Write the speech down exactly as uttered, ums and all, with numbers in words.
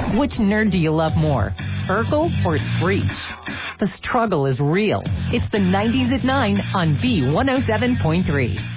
Which nerd do you love more, Urkel or Screech? The struggle is real. It's the nineties at nine on B one oh seven point three.